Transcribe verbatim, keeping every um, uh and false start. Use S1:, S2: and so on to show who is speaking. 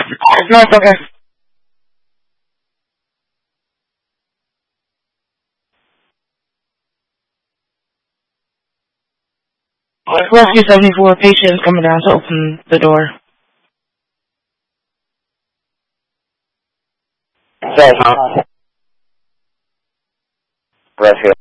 S1: No, it's okay. It's Rescue seventy-four. Patient coming down to open the door.
S2: Rescue.